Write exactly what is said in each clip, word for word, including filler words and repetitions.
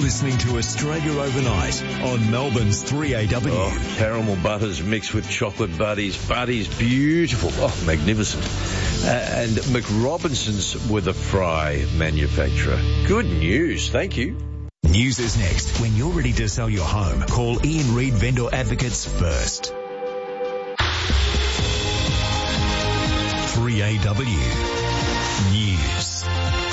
listening to Australia Overnight on Melbourne's three A W. Oh, caramel butters mixed with chocolate buddies. Buddies, beautiful. Oh, magnificent. Uh, and McRobinson's were the fry manufacturer. Good news. Thank you. News is next. When you're ready to sell your home, call Ian Reid Vendor Advocates first. three A W News.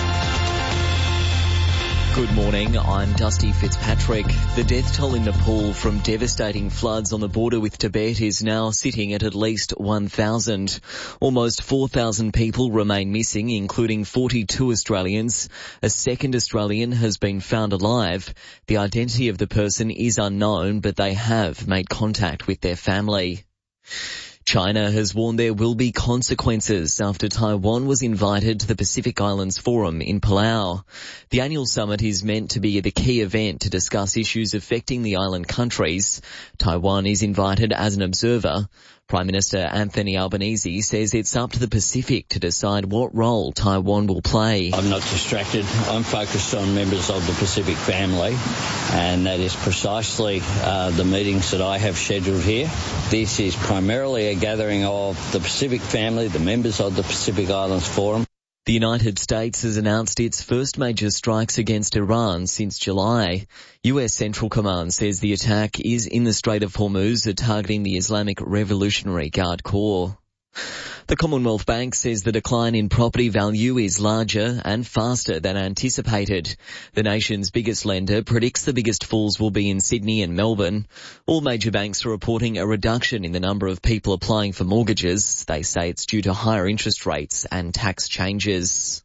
Good morning, I'm Dusty Fitzpatrick. The death toll in Nepal from devastating floods on the border with Tibet is now sitting at at least one thousand. Almost four thousand people remain missing, including forty-two Australians. A second Australian has been found alive. The identity of the person is unknown, but they have made contact with their family. China has warned there will be consequences after Taiwan was invited to the Pacific Islands Forum in Palau. The annual summit is meant to be the key event to discuss issues affecting the island countries. Taiwan is invited as an observer. Prime Minister Anthony Albanese says it's up to the Pacific to decide what role Taiwan will play. I'm not distracted. I'm focused on members of the Pacific family, and that is precisely uh, the meetings that I have scheduled here. This is primarily a gathering of the Pacific family, the members of the Pacific Islands Forum. The United States has announced its first major strikes against Iran since July. U S Central Command says the attack is in the Strait of Hormuz, targeting the Islamic Revolutionary Guard Corps. The Commonwealth Bank says the decline in property value is larger and faster than anticipated. The nation's biggest lender predicts the biggest falls will be in Sydney and Melbourne. All major banks are reporting a reduction in the number of people applying for mortgages. They say it's due to higher interest rates and tax changes.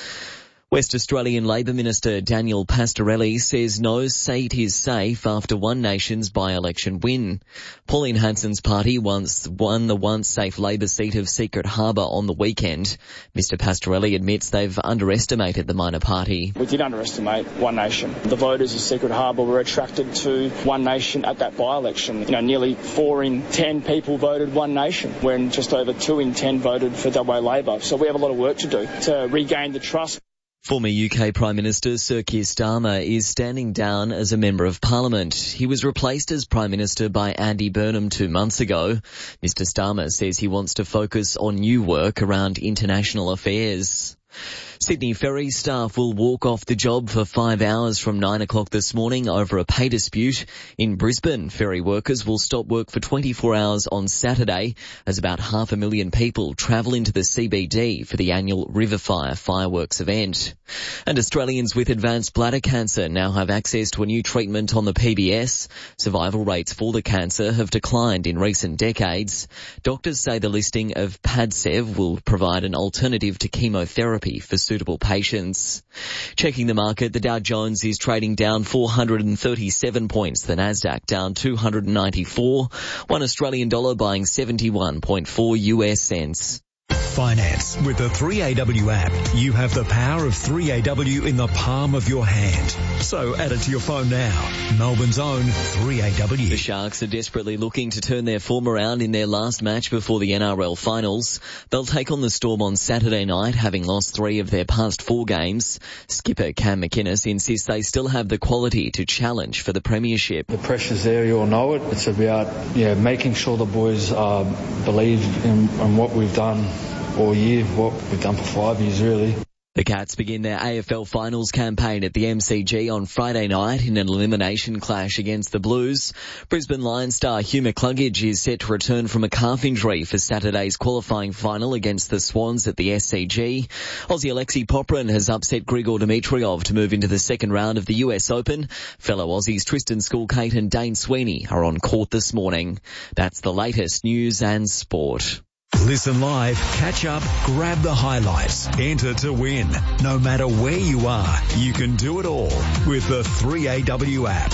West Australian Labor Minister Daniel Pastorelli says no seat is safe after One Nation's by-election win. Pauline Hanson's party once won the once safe Labor seat of Secret Harbour on the weekend. Mister Pastorelli admits they've underestimated the minor party. We did underestimate One Nation. The voters of Secret Harbour were attracted to One Nation at that by-election. You know, nearly four in ten people voted One Nation, when just over two in ten voted for W A Labor. So we have a lot of work to do to regain the trust. Former U K Prime Minister Sir Keir Starmer is standing down as a Member of Parliament. He was replaced as Prime Minister by Andy Burnham two months ago. Mister Starmer says he wants to focus on new work around international affairs. Sydney Ferry staff will walk off the job for five hours from nine o'clock this morning over a pay dispute. In Brisbane, ferry workers will stop work for twenty-four hours on Saturday as about half a million people travel into the C B D for the annual Riverfire fireworks event. And Australians with advanced bladder cancer now have access to a new treatment on the P B S. Survival rates for the cancer have declined in recent decades. Doctors say the listing of Padcev will provide an alternative to chemotherapy for suitable patients. Checking the market, the Dow Jones is trading down four hundred thirty-seven points, the Nasdaq down two hundred ninety-four, one Australian dollar buying seventy-one point four U S cents. Finance. With the three A W app, you have the power of three A W in the palm of your hand. So add it to your phone now. Melbourne's own three A W. The Sharks are desperately looking to turn their form around in their last match before the N R L finals. They'll take on the Storm on Saturday night, having lost three of their past four games. Skipper Cam McInnes insists they still have the quality to challenge for the premiership. The pressure's there, you all know it. It's about yeah, making sure the boys uh, believe in, in what we've done all year, what we've done for five years really. The Cats begin their A F L finals campaign at the M C G on Friday night in an elimination clash against the Blues. Brisbane Lions star Hugh McCluggage is set to return from a calf injury for Saturday's qualifying final against the Swans at the S C G. Aussie Alexei Poprin has upset Grigor Dimitrov to move into the second round of the U S Open. Fellow Aussies Tristan Skulkate and Dane Sweeney are on court this morning. That's the latest news and sport. Listen live, catch up, grab the highlights, enter to win. No matter where you are, you can do it all with the three A W app.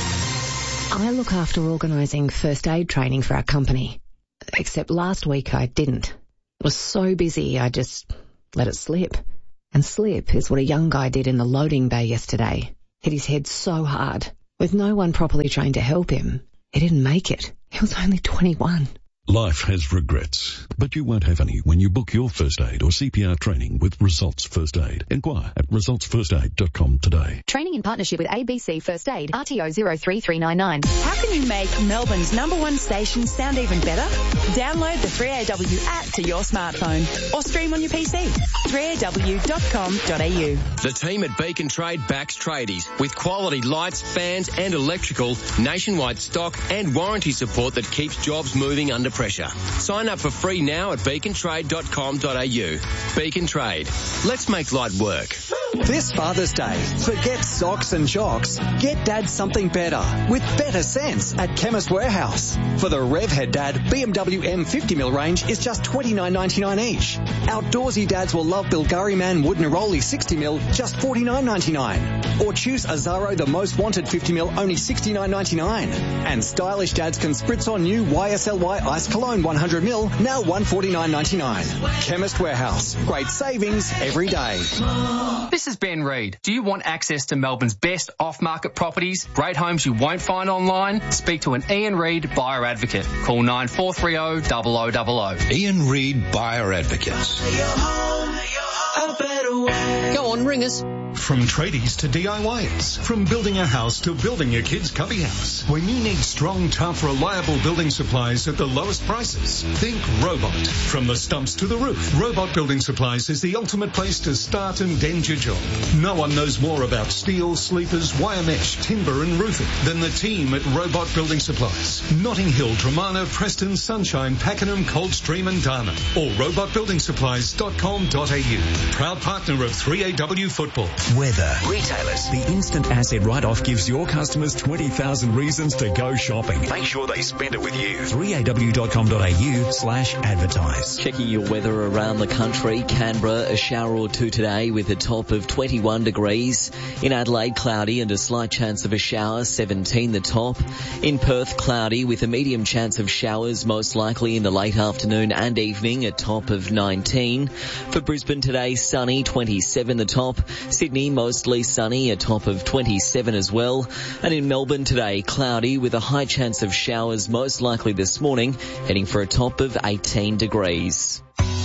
I look after organising first aid training for our company. Except last week I didn't. I was so busy I just let it slip. And slip is what a young guy did in the loading bay yesterday. Hit his head so hard. With no one properly trained to help him, he didn't make it. He was only twenty-one. Life has regrets, but you won't have any when you book your first aid or C P R training with Results First Aid. Inquire at results first aid dot com today. Training in partnership with A B C First Aid, R T O zero three three nine nine. How can you make Melbourne's number one station sound even better? Download the three A W app to your smartphone or stream on your P C. three A W dot com dot A U. The team at Beacon Trade backs tradies with quality lights, fans and electrical, nationwide stock and warranty support that keeps jobs moving under pressure. Sign up for free now at beacon trade dot com dot A U. Beacon Trade. Let's make light work. This Father's Day, forget socks and jocks. Get Dad something better with better sense at Chemist Warehouse. For the Revhead Dad, B M W M fifty mil range is just twenty-nine ninety-nine each. Outdoorsy dads will love Bulgari Man Wood Neroli sixty mil, just forty-nine ninety-nine. Or choose Azaro The Most Wanted fifty mil, only sixty-nine ninety-nine. And stylish dads can spritz on new Y S L Y Ice Cologne one hundred mil, now one forty-nine ninety-nine. Chemist Warehouse. Great savings every day. This is Ben Reid. Do you want access to Melbourne's best off-market properties? Great homes you won't find online? Speak to an Ian Reid buyer advocate. Call nine four three zero, zero zero zero zero. Ian Reid Buyer Advocates. Go on, ring us. From tradies to D I Ys, from building a house to building your kid's cubby house. When you need strong, tough, reliable building supplies at the lowest prices, think Robot. From the stumps to the roof, Robot Building Supplies is the ultimate place to start and end your job. No one knows more about steel, sleepers, wire mesh, timber and roofing than the team at Robot Building Supplies. Notting Hill, Tremarna, Preston, Sunshine, Pakenham, Coldstream and Darman. Or robot building supplies dot com dot A U. Proud partner of three A W Football. Weather. Retailers. The instant asset write-off gives your customers twenty thousand reasons to go shopping. Make sure they spend it with you. three A W dot com dot A U slash advertise. Checking your weather around the country. Canberra, a shower or two today with a top of twenty-one degrees. In Adelaide, cloudy and a slight chance of a shower, seventeen the top. In Perth, cloudy with a medium chance of showers, most likely in the late afternoon and evening, a top of nineteen. For Brisbane today, sunny, twenty-seven the top. Sydney, mostly sunny, a top of twenty-seven as well. And in Melbourne today, cloudy with a high chance of showers, most likely this morning, heading for a top of eighteen degrees.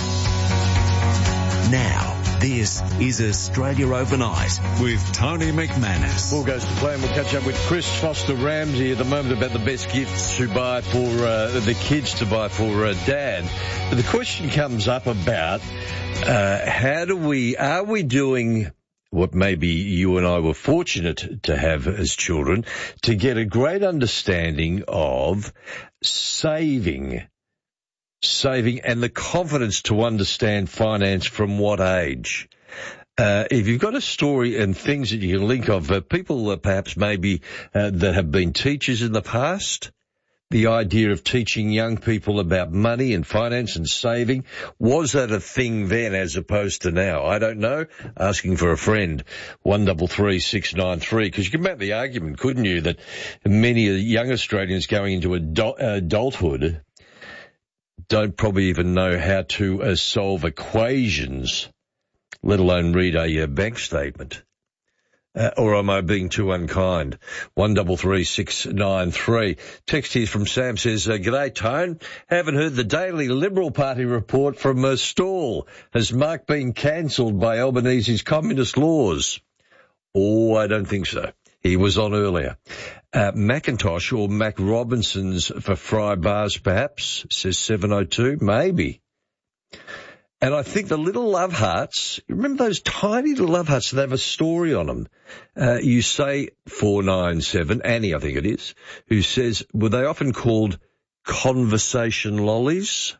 Now, this is Australia Overnight with Tony McManus. Ball goes to plan. We'll catch up with Chris Foster-Ramsey at the moment about the best gifts to buy for uh, the kids to buy for uh, Dad. But the question comes up about uh, how do we, are we doing what maybe you and I were fortunate to have as children, to get a great understanding of saving, saving and the confidence to understand finance from what age. Uh, if you've got a story and things that you can link of, uh, people uh, perhaps maybe uh, that have been teachers in the past, the idea of teaching young people about money and finance and saving, was that a thing then as opposed to now? I don't know. Asking for a friend, one double three six nine three, because you can make the argument, couldn't you, that many young Australians going into adult, adulthood don't probably even know how to uh, solve equations, let alone read a uh, bank statement. Uh, or am I being too unkind? One double three six nine three. Text here from Sam says, uh, "G'day, Tone. Haven't heard the daily Liberal Party report from uh, Stall. Has Mark been cancelled by Albanese's communist laws?" Oh, I don't think so. He was on earlier. Uh, Macintosh or Mac Robinson's for fry bars, perhaps, says seven oh two. Maybe. And I think the little love hearts, remember those tiny little love hearts, they have a story on them. Uh, you say four nine seven, Annie I think it is, who says, were they often called conversation lollies?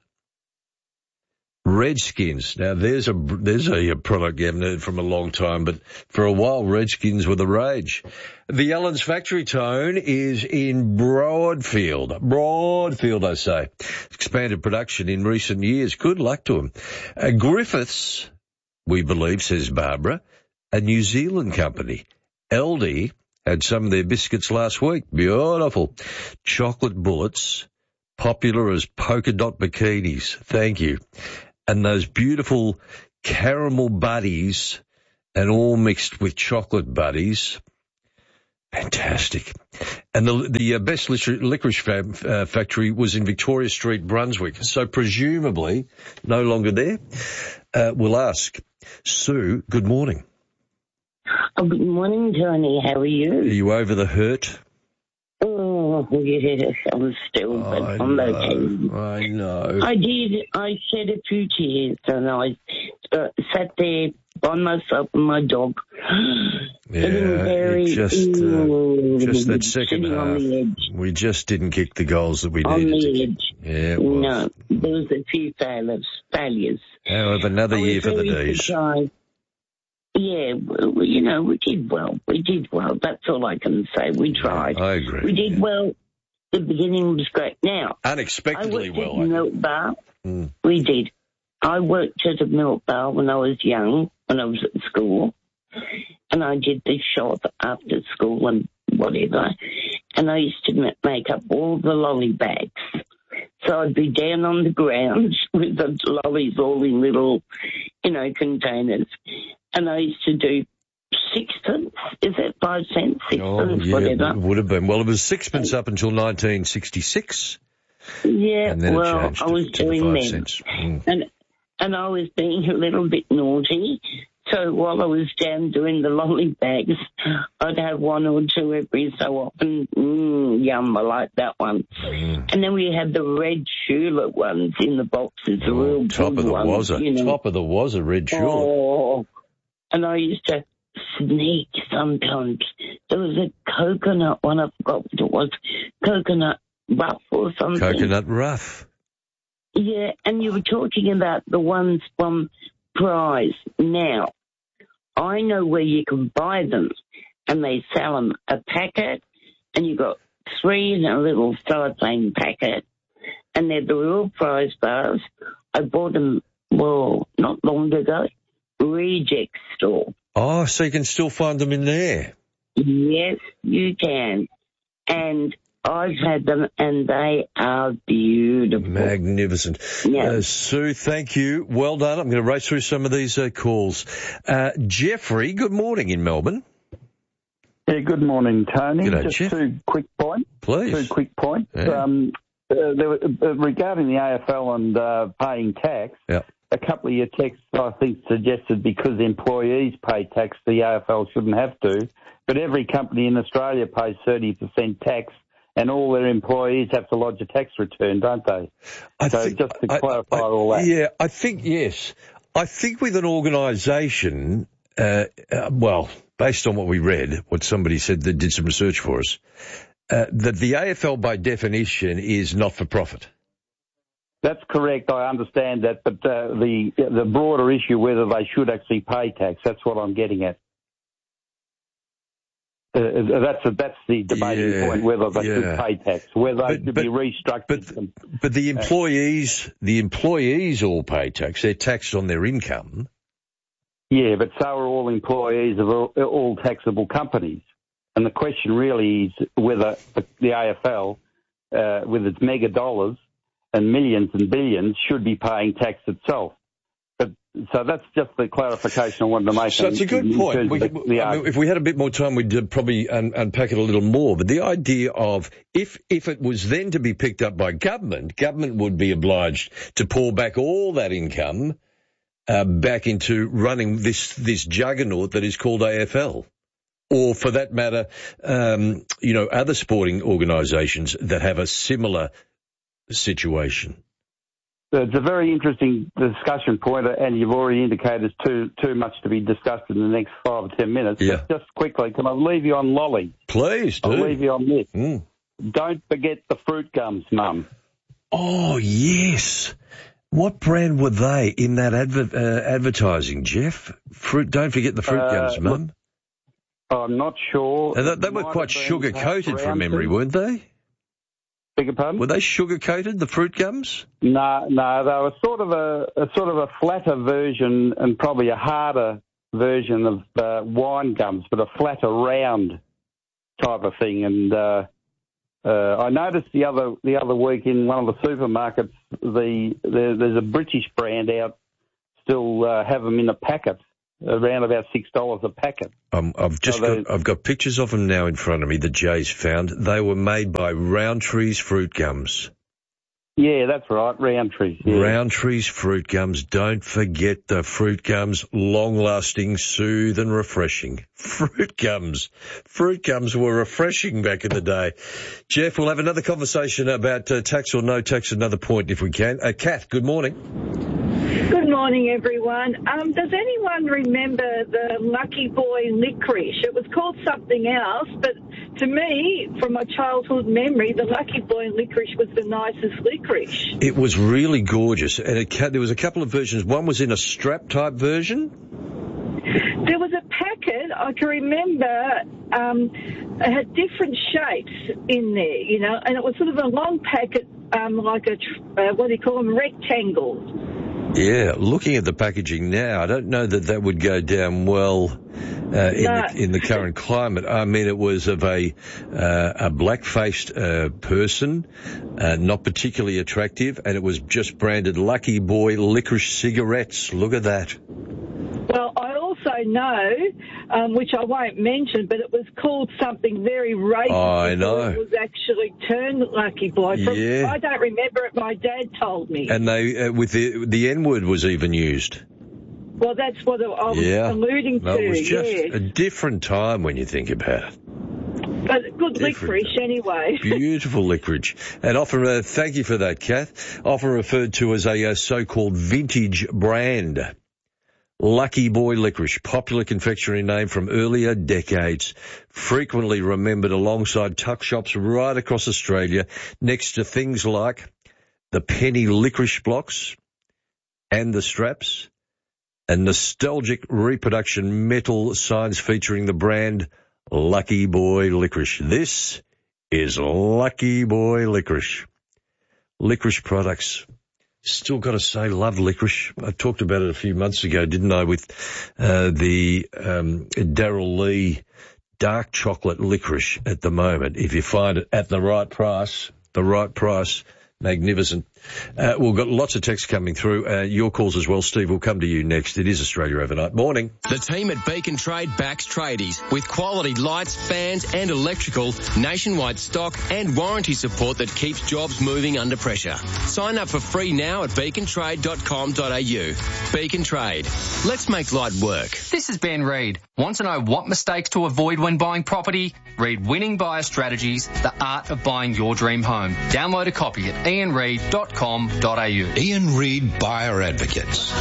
Redskins. Now there's a, there's a, a product you haven't heard from a long time, but for a while Redskins were the rage. The Allen's Factory, Tone, is in Broadfield. Broadfield, I say. Expanded production in recent years. Good luck to them. Uh, Griffiths, we believe, says Barbara, a New Zealand company. Aldi had some of their biscuits last week. Beautiful. Chocolate bullets, popular as polka dot bikinis. Thank you. And those beautiful caramel buddies, and all mixed with chocolate buddies. Fantastic. And the the uh, best licorice fab, uh, factory was in Victoria Street, Brunswick. So presumably no longer there. Uh, we'll ask. Sue, good morning. Oh, good morning, Tony. How are you? Are you over the hurt? Oh, yes, I'm still, but I I'm know, okay. I know. I did. I shed a few tears, and I uh, sat there by myself and my dog. Yeah, very, it just, uh, just that second sitting half, on the edge. we just didn't kick the goals that we On needed the to edge. kick. Yeah, it was. No, there was a few failures. failures. However, another I was year for the very D's. surprised. Yeah, well, you know, we did well. We did well. That's all I can say. We tried. I agree. We did well. The beginning was great. Now, Unexpectedly I worked well. at a milk bar. Mm. We did. I worked at a milk bar when I was young, when I was at school, and I did the shop after school and whatever, and I used to ma- make up all the lolly bags. So I'd be down on the ground with the lollies all in little, you know, containers, and I used to do sixpence. Is that five cents? Sixpence, Oh, yeah, whatever. it would have been. Well, it was sixpence up until nineteen sixty-six. Yeah, And then it well, changed I to- was to the doing five that. cents. Mm. And, and I was being a little bit naughty. So while I was down doing the lolly bags, I'd have one or two every so often. Mmm, yum, I like that one. Mm. And then we had the red tulip ones in the boxes, the Oh, real top good of the ones. wazza. You know. Top of the wazza, red tulip. Oh, and I used to sneak sometimes. There was a coconut one, I forgot what it was, coconut rough or something. Coconut rough. Yeah, and you were talking about the ones from Prize. Now, I know where you can buy them, and they sell them a packet, and you got three in a little cellophane packet, and they're the real Prize bars. I bought them, well, not long ago, Reject Store. Oh, so you can still find them in there? Yes, you can. And I've had them, and they are beautiful. Magnificent. Yeah. Uh, Sue, thank you. Well done. I'm going to race through some of these uh, calls. Uh, Jeffrey, good morning in Melbourne. Yeah, good morning, Tony. G'day, Just Jeff. two quick points. Please. Two quick points. Yeah. Um, uh, there were, uh, regarding the A F L and uh, paying tax, yeah. a couple of your texts, I think, suggested because employees pay tax, the A F L shouldn't have to. But every company in Australia pays thirty percent tax, and all their employees have to lodge a tax return, don't they? I so think, just to I, clarify I, all that. Yeah, I think, yes. I think with an organisation, uh, uh, well, based on what we read, what somebody said that did some research for us, uh, that the A F L by definition is not-for-profit. That's correct. I understand that, but uh, the the broader issue whether they should actually pay tax, that's what I'm getting at. Uh, that's a, that's the debating Yeah, point, whether they yeah. should pay tax, whether they But- should but- be restructured. But, but the employees, the employees all pay tax. They're taxed on their income. Yeah, but so are all employees of all, all taxable companies. And the question really is whether the, the A F L, uh, with its mega dollars and millions and billions, should be paying tax itself. But so that's just the clarification I wanted to make. So it's a good in point. terms We, of the- the I mean, if we had a bit more time, we'd uh, probably un- unpack it a little more. But the idea of if if it was then to be picked up by government, government would be obliged to pour back all that income uh, back into running this this juggernaut that is called A F L. Or, for that matter, um, you know, other sporting organisations that have a similar situation. It's a very interesting discussion point, and you've already indicated there's too too much to be discussed in the next five or ten minutes. Yeah. But just quickly, can I leave you on lolly? Please do. I'll leave you on this. Mm. Don't forget the fruit gums, Mum. Oh, yes. What brand were they in that adver- uh, advertising, Jeff? Fruit. Don't forget the fruit Uh, gums, Mum. I'm not sure. Now, they, they were Might quite have been sugar-coated perhaps from memory, round weren't they? Beg your pardon? Were they sugar-coated, the fruit gums? No, no, they were sort of a, a sort of a flatter version and probably a harder version of uh, wine gums, but a flatter round type of thing. And uh, uh, I noticed the other the other week in one of the supermarkets, the, the there's a British brand out still uh, have them in a packet, around about six dollars a packet. Um, I've just So got, I've got pictures of them now in front of me that Jay's found. They were made by Rowntree's Fruit Gums. Yeah, that's right, Rowntree's. Yeah. Rowntree's Fruit Gums. Don't forget the Fruit Gums, long-lasting, soothe and refreshing. Fruit Gums. Fruit Gums were refreshing back in the day. Jeff, we'll have another conversation about uh, tax or no tax at another point if we can. Uh, Kath, good morning. Good morning, everyone. Um, does anyone remember the Lucky Boy licorice? It was called something else, but to me, from my childhood memory, the Lucky Boy licorice was the nicest licorice. It was really gorgeous, and it, there was a couple of versions. One was in a strap-type version. There was a packet, I can remember, um, it had different shapes in there, you know, and it was sort of a long packet, um, like a, uh, what do you call them, rectangles. Yeah, looking at the packaging now, I don't know that that would go down well uh, in, No. the, in the current climate. I mean, it was of a uh, a black-faced uh, person, uh, not particularly attractive, and it was just branded Lucky Boy licorice cigarettes. Look at that. Well, I also know, um, which I won't mention, but it was called something very racist. Oh, I know. It was actually turned Lucky Boy. From, Yeah. I don't remember it. My dad told me. And they uh, with the the N word was even used. Well, that's what I was Yeah, alluding no, to. it was just yes. a different time when you think about it. But good different. licorice anyway. Beautiful licorice. And often, uh, thank you for that, Kath. Often referred to as a uh, so-called vintage brand. Lucky Boy licorice, popular confectionery name from earlier decades, frequently remembered alongside tuck shops right across Australia, next to things like the penny licorice blocks and the straps, and nostalgic reproduction metal signs featuring the brand Lucky Boy licorice. This is Lucky Boy licorice. Licorice products. Still got to say, love licorice. I talked about it a few months ago, didn't I, with uh, the um, Darryl Lee dark chocolate licorice at the moment. If you find it at the right price, the right price, magnificent. Uh, we've got lots of texts coming through. Uh, your calls as well, Steve. We'll come to you next. It is Australia Overnight. Morning. The team at Beacon Trade backs tradies with quality lights, fans and electrical, nationwide stock and warranty support that keeps jobs moving under pressure. Sign up for free now at beacon trade dot com dot a u. Beacon Trade. Let's make light work. This is Ben Reid. Want to know what mistakes to avoid when buying property? Read Winning Buyer Strategies, the art of buying your dream home. Download a copy at ian reid dot com dot a u. Ian Reid Buyer Advocates.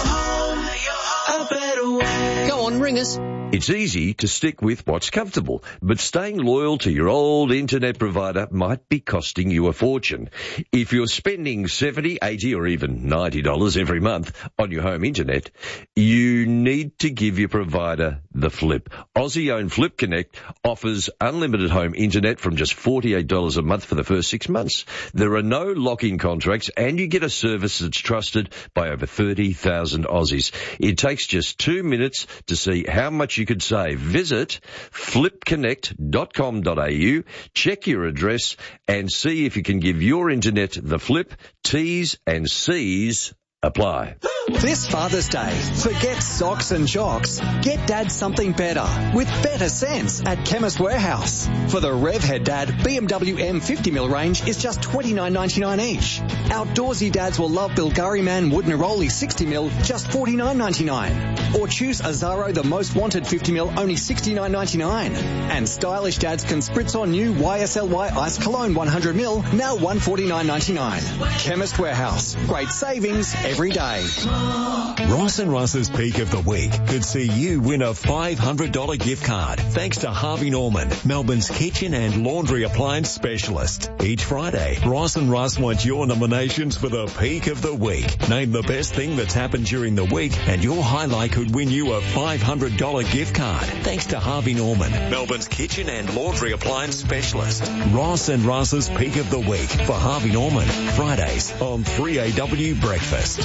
Go on, ring us. It's easy to stick with what's comfortable, but staying loyal to your old internet provider might be costing you a fortune. If you're spending seventy dollars, eighty dollars or even ninety dollars every month on your home internet, you need to give your provider the flip. Aussie-owned Flip Connect offers unlimited home internet from just forty-eight dollars a month for the first six months. There are no lock-in contracts, and you get a service that's trusted by over thirty thousand Aussies. It takes just two minutes to see how much you could save. Visit flip connect dot com dot a u, check your address, and see if you can give your internet the flip. T's and C's apply. This Father's Day, forget socks and jocks. Get Dad something better with better sense at Chemist Warehouse. For the Revhead Dad B M W M fifty mil range is just twenty-nine ninety-nine each. Outdoorsy dads will love Bulgari Man Wood Neroli sixty mil, just forty-nine ninety-nine. Or choose Azaro the Most Wanted fifty mil, only sixty-nine ninety-nine. And stylish dads can spritz on new Y S L Y Ice Cologne one hundred mil, now one forty-nine ninety-nine. Chemist Warehouse, great savings every day. Ross and Ross's Peak of the Week could see you win a five hundred dollars gift card thanks to Harvey Norman, Melbourne's kitchen and laundry appliance specialist. Each Friday, Ross and Ross want your nominations for the Peak of the Week. Name the best thing that's happened during the week and your highlight could win you a five hundred dollars gift card thanks to Harvey Norman, Melbourne's kitchen and laundry appliance specialist. Ross and Ross's Peak of the Week for Harvey Norman, Fridays on three A W Breakfast.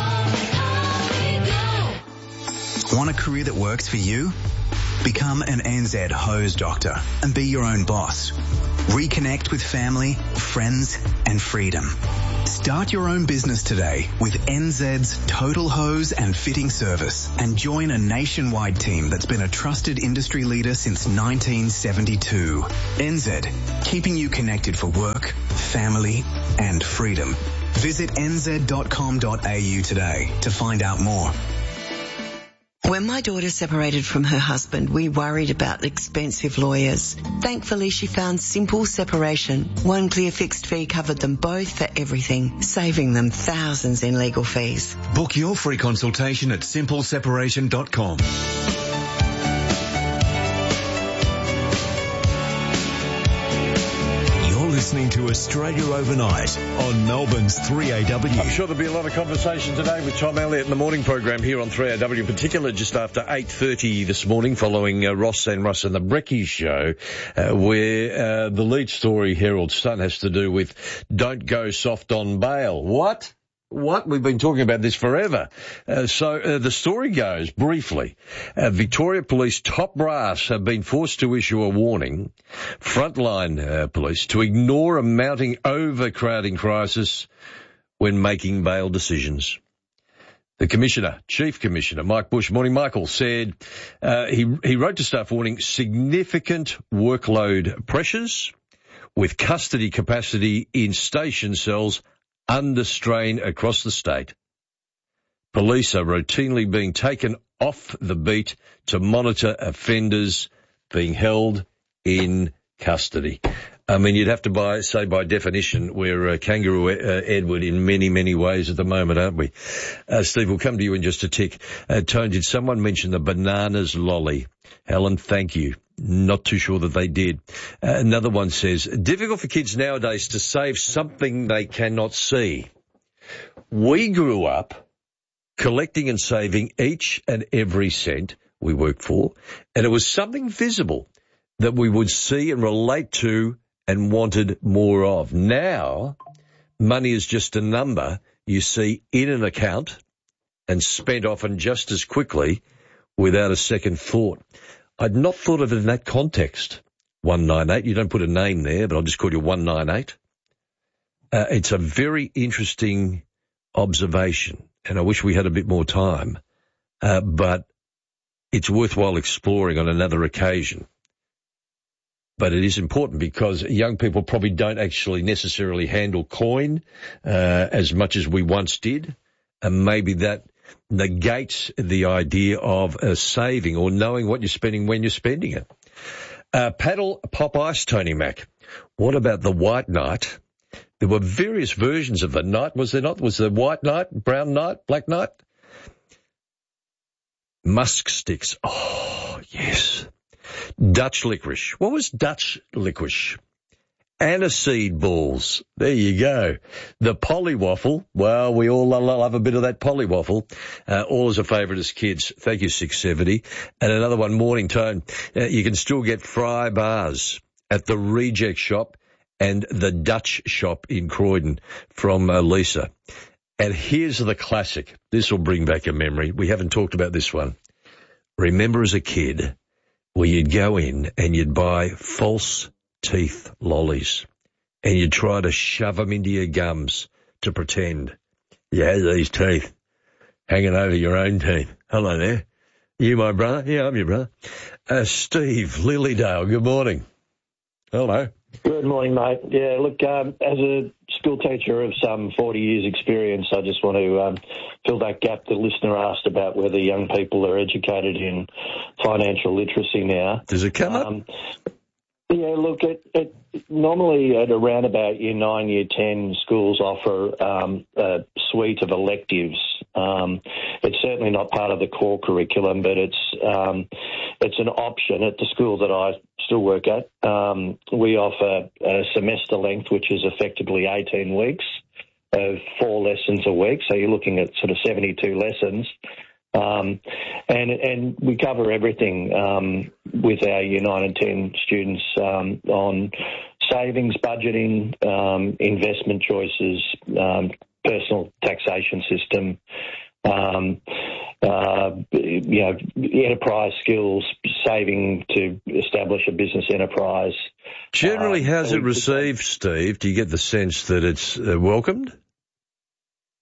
Want a career that works for you? Become an N Z hose doctor and be your own boss. Reconnect with family, friends, and freedom. Start your own business today with N Z's Total Hose and Fitting Service and join a nationwide team that's been a trusted industry leader since nineteen seventy-two. N Z, keeping you connected for work, family and freedom. Visit n z dot com dot a u today to find out more. When my daughter separated from her husband, we worried about expensive lawyers. Thankfully, she found Simple Separation. One clear fixed fee covered them both for everything, saving them thousands in legal fees. Book your free consultation at simple separation dot com. Listening to Australia Overnight on Melbourne's three A W. I'm sure there'll be a lot of conversation today with Tom Elliott in the morning program here on three A W, in particular just after eight thirty this morning following uh, Ross and Russ and the Brekkie show, uh, where uh, the lead story, Herald Sun, has to do with don't go soft on bail. What? What? We've been talking about this forever. Uh, so uh, the story goes, briefly, uh, Victoria Police top brass have been forced to issue a warning, frontline uh, police, to ignore a mounting overcrowding crisis when making bail decisions. The Commissioner, Chief Commissioner, Mike Bush, morning Michael, said uh, he, he wrote to staff warning significant workload pressures with custody capacity in station cells under strain across the state. Police are routinely being taken off the beat to monitor offenders being held in custody. I mean, you'd have to buy, say by definition, we're uh, Kangaroo uh, Edward in many, many ways at the moment, aren't we? Uh, Steve, we'll come to you in just a tick. Uh, Tone, did someone mention the bananas lolly? Helen, thank you. Not too sure that they did. Uh, another one says, difficult for kids nowadays to save something they cannot see. We grew up collecting and saving each and every cent we worked for, and it was something visible that we would see and relate to and wanted more of. Now, money is just a number you see in an account and spent often just as quickly without a second thought. I'd not thought of it in that context. one nine eight, you don't put a name there, but I'll just call you one nine eight. Uh, it's a very interesting observation, and I wish we had a bit more time, uh, but it's worthwhile exploring on another occasion. But it is important because young people probably don't actually necessarily handle coin uh, as much as we once did, and maybe that negates the idea of uh, saving or knowing what you're spending when you're spending it. Uh, paddle pop ice, Tony Mac. What about the white knight? There were various versions of the knight, was there not? Was there white knight, brown knight, black knight? Musk sticks. Oh, yes. Dutch licorice. What was Dutch licorice? Aniseed balls. There you go. The polywaffle. Well, we all love a bit of that polywaffle. Uh, all as a favourite as kids. Thank you, six seventy. And another one, Morning Tone. Uh, you can still get fry bars at the Reject Shop and the Dutch Shop in Croydon from uh, Lisa. And here's the classic. This will bring back a memory. We haven't talked about this one. Remember as a kid where you'd go in and you'd buy false teeth lollies and you'd try to shove them into your gums to pretend you had these teeth hanging over your own teeth. Hello there. You my brother? Yeah, I'm your brother. Uh, Steve Lilydale, good morning. Hello. Good morning, mate. Yeah, look, um, as a school teacher of some forty years experience, I just want to um, fill that gap the listener asked about whether young people are educated in financial literacy now. Does it come up? Um, yeah, look, it, it, normally at around about year nine, year ten, schools offer um, a suite of electives. Um, it's certainly not part of the core curriculum, but it's um, it's an option at the school that I still work at. Um, we offer a semester length, which is effectively eighteen weeks of four lessons a week. So you're looking at sort of seventy-two lessons. Um, and, and we cover everything um, with our year nine and ten students um, on savings, budgeting, um, investment choices, um, personal taxation system, um, uh, you know, enterprise skills, saving to establish a business enterprise. Generally, um, how's it received, Steve? Do you get the sense that it's uh, welcomed?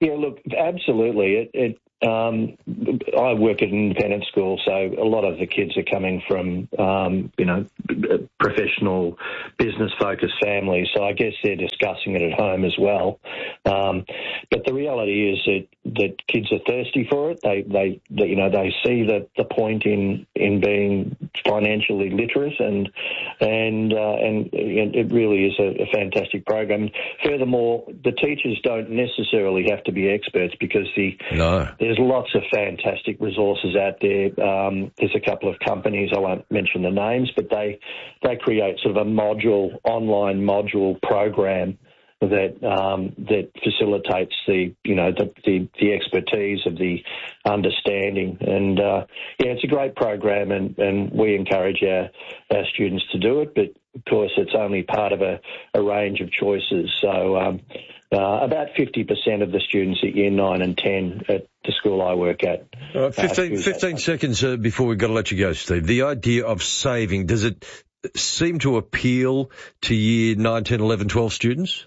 Yeah, look, absolutely. It, it um, I work at an independent school, so a lot of the kids are coming from, um, you know, professional, business-focused families. So I guess they're discussing it at home as well. Um, but the reality is that, that kids are thirsty for it. They, they, they you know, they see the, the point in in being financially literate, and and uh, and it really is a, a fantastic program. Furthermore, the teachers don't necessarily have to be experts, because the no. there's lots of fantastic resources out there. Um, there's a couple of companies, I won't mention the names, but they they create sort of a module, online module program that um, that facilitates the you know the, the, the expertise of the understanding, and uh, yeah, it's a great program, and, and we encourage our, our students to do it. But of course, it's only part of a, a range of choices. So um, uh, about fifty percent of the students at year nine and ten at the school I work at. Uh, fifteen, fifteen seconds uh, before we've got to let you go, Steve. The idea of saving, does it seem to appeal to year nine, ten, eleven, twelve students?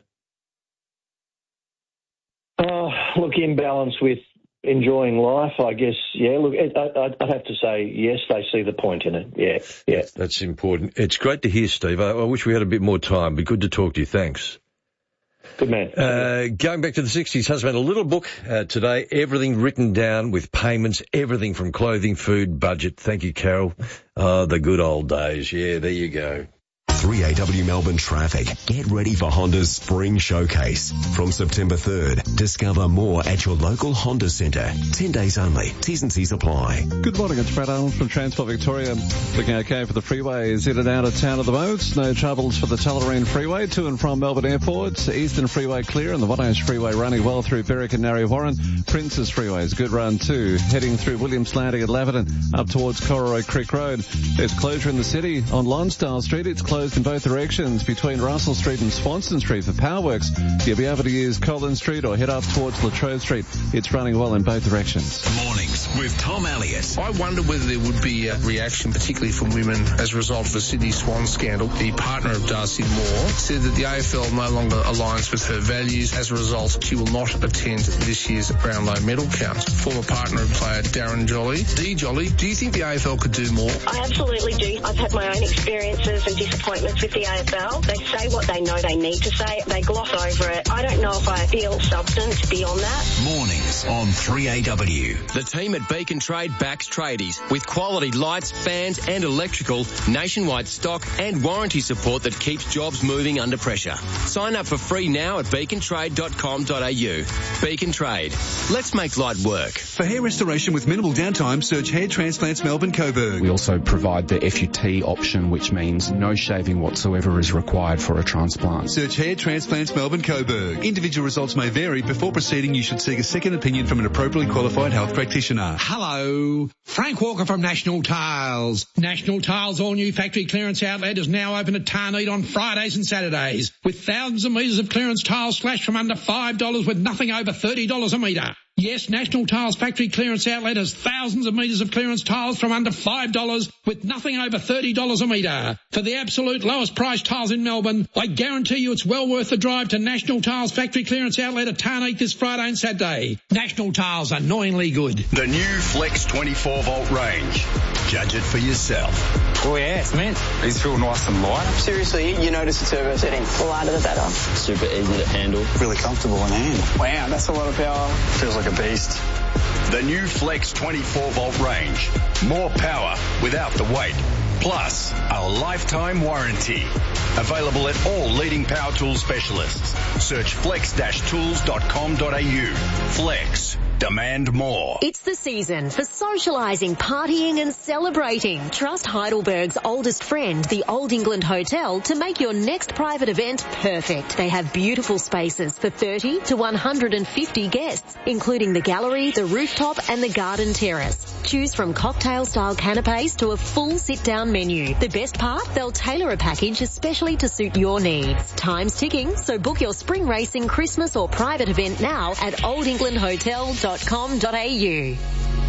Uh, look, in balance with enjoying life, I guess, yeah, look, it, I, I'd have to say, yes, they see the point in it, yeah, yeah. That's important. It's great to hear, Steve. I, I wish we had a bit more time, but good to talk to you. Thanks. Good man. Uh, going back to the sixties, husband, a little book uh, today, everything written down with payments, everything from clothing, food, budget. Thank you, Carol. Oh, the good old days. Yeah, there you go. three A W Melbourne Traffic. Get ready for Honda's Spring Showcase. From September third, discover more at your local Honda Centre. Ten days only. T's and C's apply. Good morning, it's Brad Arnold from Transport Victoria. Looking okay for the freeways in and out of town at the moment. No troubles for the Tullamarine Freeway to and from Melbourne Airport. Eastern Freeway clear, and the Monash Freeway running well through Berwick and Narre Warren. Princes Freeway is good run too. Heading through Williams Landing at Laverton up towards Cororoy Creek Road. There's closure in the city on Lonsdale Street. It's closed in both directions between Russell Street and Swanston Street for Powerworks. You'll be able to use Collins Street or head up towards Latrobe Street. It's running well in both directions. Mornings with Tom Elliott. I wonder whether there would be a reaction, particularly from women, as a result of the Sydney Swan scandal. The partner of Darcy Moore said that the A F L no longer aligns with her values. As a result, she will not attend this year's Brownlow medal count. Former partner of player Darren Jolly. D. Jolly, do you think the A F L could do more? I absolutely do. I've had my own experiences and disappointments with the A F L. They say what they know they need to say. They gloss over it. I don't know if I feel substance beyond that. Mornings on three A W. The team at Beacon Trade backs tradies with quality lights, fans and electrical, nationwide stock and warranty support that keeps jobs moving under pressure. Sign up for free now at beacon trade dot com dot a u. Beacon Trade. Let's make light work. For hair restoration with minimal downtime, search Hair Transplants Melbourne Coburg. We also provide the F U T option, which means no shaving whatsoever is required for a transplant. Search Hair Transplants Melbourne Coburg. Individual results may vary. Before proceeding, you should seek a second opinion from an appropriately qualified health practitioner. Hello, Frank Walker from National Tiles. National Tiles' all-new factory clearance outlet is now open at Tarneed on Fridays and Saturdays, with thousands of metres of clearance tiles slashed from under five dollars with nothing over thirty dollars a metre. Yes, National Tiles factory clearance outlet has thousands of metres of clearance tiles from under five dollars with nothing over thirty dollars a metre. For the absolute lowest price tiles in Melbourne, I guarantee you it's well worth the drive to National Tiles factory clearance outlet at Tarneed this Friday and Saturday. National Tiles, annoyingly good. The new Flex twenty-four volt range. Judge it for yourself. Oh yeah, it's mint. These feel nice and light. Seriously, you notice the turbo setting. The lighter the better. Super easy to handle. Really comfortable in hand. Wow, that's a lot of power. Feels like a beast. The new Flex twenty-four volt range. More power without the weight. Plus, a lifetime warranty. Available at all leading power tool specialists. Search flex dash tools dot com dot a u. Flex. Demand more. It's the season for socialising, partying and celebrating. Trust Heidelberg's oldest friend, the Old England Hotel, to make your next private event perfect. They have beautiful spaces for thirty to one hundred fifty guests, including the gallery, the rooftop and the garden terrace. Choose from cocktail-style canapes to a full sit-down menu. The best part? They'll tailor a package especially to suit your needs. Time's ticking, so book your spring racing, Christmas or private event now at old england hotel dot com dot a u.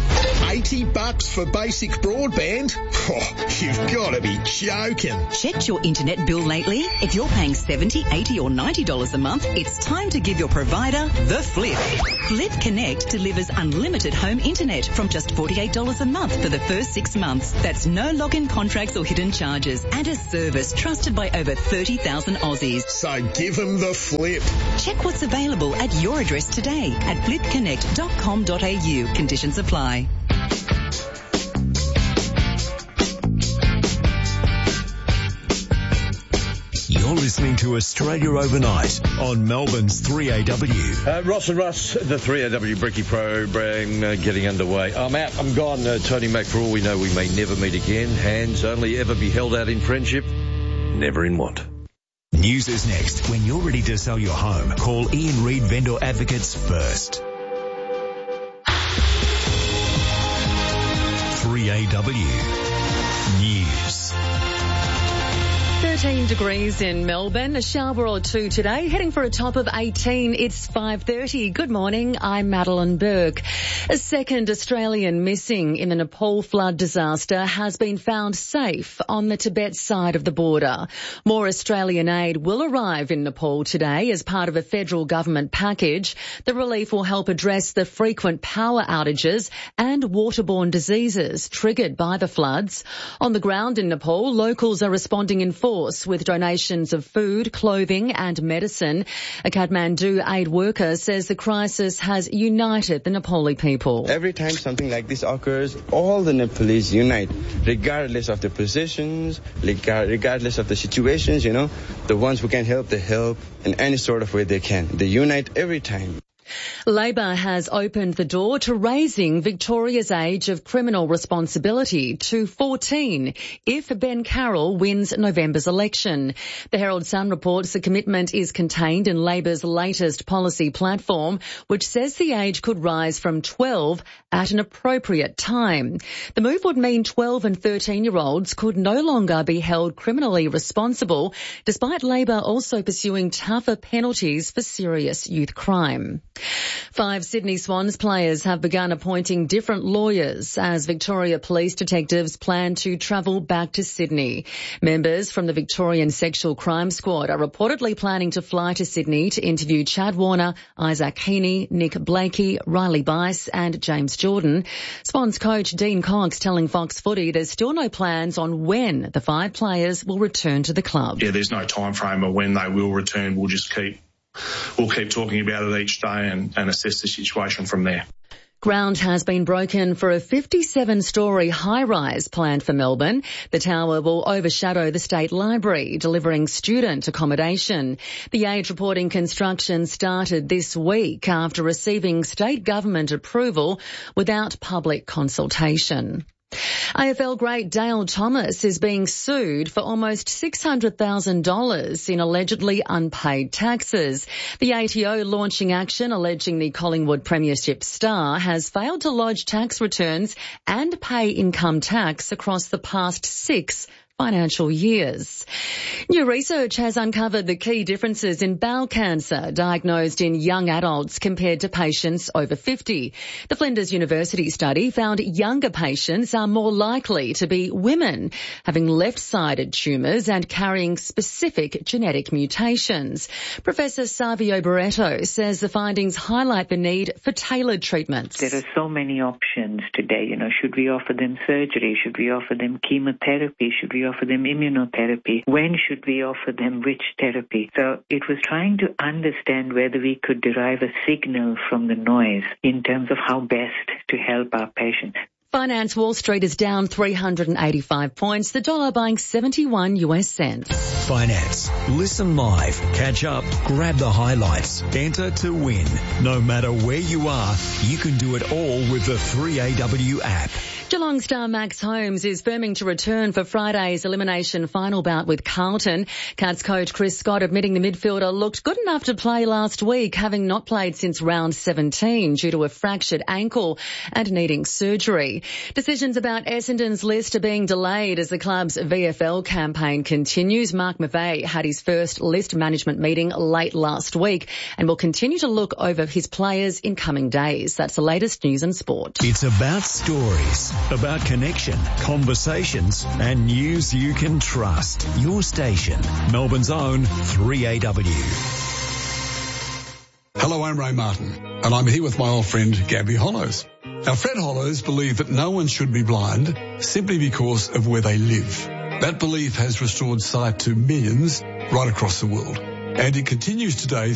eighty bucks for basic broadband? Oh, you've got to be joking. Checked your internet bill lately? If you're paying seventy dollars, eighty dollars or ninety dollars a month, it's time to give your provider the flip. Flip Connect delivers unlimited home internet from just forty-eight dollars a month for the first six months. That's no login contracts or hidden charges and a service trusted by over thirty thousand Aussies. So give them the flip. Check what's available at your address today at flip connect dot com dot a u. Conditions apply. You're listening to Australia Overnight on Melbourne's three A W. Uh, Ross and Russ, the three A W Bricky program uh, getting underway. I'm out, I'm gone. Uh, Tony Mac, for all we know, we may never meet again. Hands only ever be held out in friendship, never in want. News is next. When you're ready to sell your home, call Ian Reid Vendor Advocates first. three A W News. thirteen degrees in Melbourne, a shower or two today, heading for a top of eighteen. It's five thirty. Good morning, I'm Madeline Burke. A second Australian missing in the Nepal flood disaster has been found safe on the Tibet side of the border. More Australian aid will arrive in Nepal today as part of a federal government package. The relief will help address the frequent power outages and waterborne diseases triggered by the floods. On the ground in Nepal, locals are responding in force with donations of food, clothing and medicine. A Kathmandu aid worker says the crisis has united the Nepali people. Every time something like this occurs, all the Nepalese unite, regardless of the positions, regardless of the situations, you know. The ones who can help, they help in any sort of way they can. They unite every time. Labor has opened the door to raising Victoria's age of criminal responsibility to fourteen if Ben Carroll wins November's election. The Herald Sun reports the commitment is contained in Labor's latest policy platform, which says the age could rise from twelve at an appropriate time. The move would mean twelve and thirteen-year-olds could no longer be held criminally responsible, despite Labor also pursuing tougher penalties for serious youth crime. Five Sydney Swans players have begun appointing different lawyers as Victoria Police detectives plan to travel back to Sydney. Members from the Victorian Sexual Crime Squad are reportedly planning to fly to Sydney to interview Chad Warner, Isaac Heaney, Nick Blakey, Riley Bice and James Jordan. Swans coach Dean Cox telling Fox Footy there's still no plans on when the five players will return to the club. Yeah, there's no time frame of when they will return. We'll just keep We'll keep talking about it each day and, and assess the situation from there. Ground has been broken for a fifty-seven storey high-rise planned for Melbourne. The tower will overshadow the State Library, delivering student accommodation. The Age reporting construction started this week after receiving state government approval without public consultation. A F L great Dale Thomas is being sued for almost six hundred thousand dollars in allegedly unpaid taxes. The A T O launching action alleging the Collingwood Premiership star has failed to lodge tax returns and pay income tax across the past six financial years. New research has uncovered the key differences in bowel cancer diagnosed in young adults compared to patients over fifty. The Flinders University study found younger patients are more likely to be women, having left-sided tumours and carrying specific genetic mutations. Professor Savio Barreto says the findings highlight the need for tailored treatments. There are so many options today. You know, should we offer them surgery? Should we offer them chemotherapy? Should we offer them immunotherapy? When should we offer them which therapy? So it was trying to understand whether we could derive a signal from the noise in terms of how best to help our patients. Finance Wall Street is down three hundred eighty-five points, the dollar buying seventy-one U S cents. Finance. Listen live, catch up, grab the highlights, enter to win. No matter where you are, you can do it all with the three A W app. Geelong star Max Holmes is firming to return for Friday's elimination final bout with Carlton. Cats coach Chris Scott admitting the midfielder looked good enough to play last week, having not played since round seventeen due to a fractured ankle and needing surgery. Decisions about Essendon's list are being delayed as the club's V F L campaign continues. Mark McVeigh had his first list management meeting late last week and will continue to look over his players in coming days. That's the latest news and sport. It's about stories, about connection, conversations and news you can trust. Your station, Melbourne's own three A W. Hello, I'm Ray Martin and I'm here with my old friend Gabby Hollows. Now, Fred Hollows believed that no one should be blind simply because of where they live. That belief has restored sight to millions right across the world, and it continues today